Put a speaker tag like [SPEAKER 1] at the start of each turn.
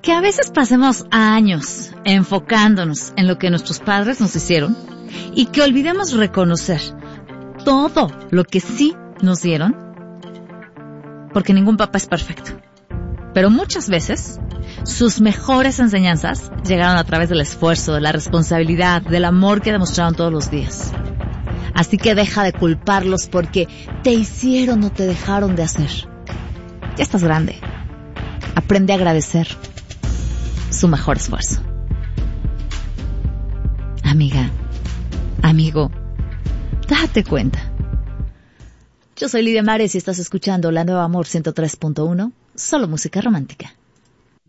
[SPEAKER 1] Que a veces pasemos años enfocándonos en lo que nuestros padres nos hicieron y que olvidemos reconocer todo lo que sí nos dieron, porque ningún papá es perfecto. Pero muchas veces sus mejores enseñanzas llegaron a través del esfuerzo, de la responsabilidad, del amor que demostraron todos los días. Así que deja de culparlos porque te hicieron o te dejaron de hacer. Ya estás grande. Aprende a agradecer su mejor esfuerzo. Amiga, amigo, date cuenta. Yo soy Lidia Mares y estás escuchando La Nueva Amor 103.1, solo música romántica.